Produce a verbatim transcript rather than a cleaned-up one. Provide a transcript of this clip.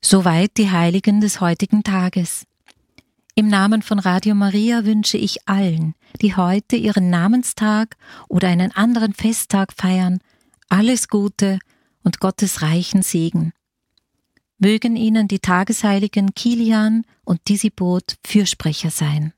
Soweit die Heiligen des heutigen Tages. Im Namen von Radio Maria wünsche ich allen, die heute ihren Namenstag oder einen anderen Festtag feiern, alles Gute und Gottes reichen Segen. Mögen Ihnen die Tagesheiligen Kilian und Disibod Fürsprecher sein.